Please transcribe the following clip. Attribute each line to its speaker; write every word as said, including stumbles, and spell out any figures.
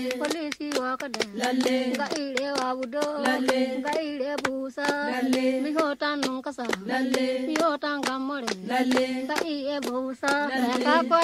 Speaker 1: polisi wa kada
Speaker 2: lalle
Speaker 1: ga ire wa budo
Speaker 2: lalle
Speaker 1: ga ire busa
Speaker 2: lalle
Speaker 1: mi hota non kasa
Speaker 2: lalle
Speaker 1: mi hota gamore
Speaker 2: lalle
Speaker 1: ga ire busa
Speaker 2: Lalle.
Speaker 1: ka ko